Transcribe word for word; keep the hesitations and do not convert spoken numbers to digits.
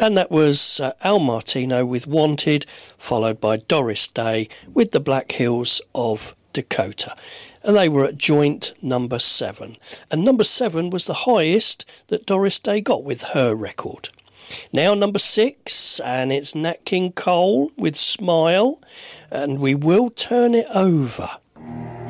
And that was uh, Al Martino with Wanted, followed by Doris Day with The Black Hills of Dakota. And they were at joint number seven. And number seven was the highest that Doris Day got with her record. Now number six, and it's Nat King Cole with Smile. And we will turn it over